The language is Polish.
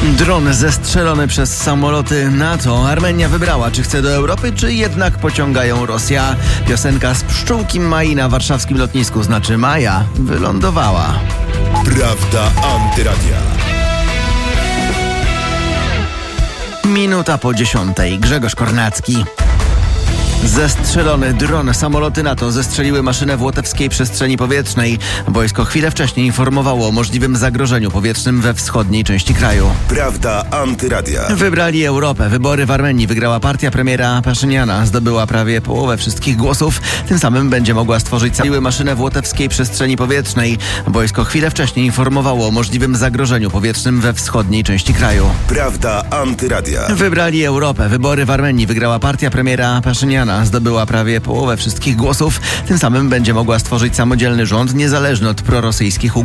Dron zestrzelony przez samoloty NATO. Armenia wybrała, czy chce do Europy, czy jednak pociągają Rosja. Piosenka z pszczółki Mai na warszawskim lotnisku, znaczy Maja, wylądowała. Prawda Antyradia. Minuta po 10:00. Grzegorz Kornacki. Zestrzelony dron. Samoloty NATO zestrzeliły maszynę w łotewskiej przestrzeni powietrznej. Wojsko chwilę wcześniej informowało o możliwym zagrożeniu powietrznym we wschodniej części kraju. Prawda Antyradia. Wybrali Europę. Wybory w Armenii wygrała partia premiera Paszyniana. Zdobyła prawie połowę wszystkich głosów. Tym samym będzie mogła stworzyć maszynę w łotewskiej przestrzeni powietrznej. Wojsko chwilę wcześniej informowało o możliwym zagrożeniu powietrznym we wschodniej części kraju. Prawda Antyradia. Wybrali Europę. Wybory w Armenii wygrała partia premiera Paszyniana. Zdobyła prawie połowę wszystkich głosów. Tym samym będzie mogła stworzyć samodzielny rząd niezależny od prorosyjskich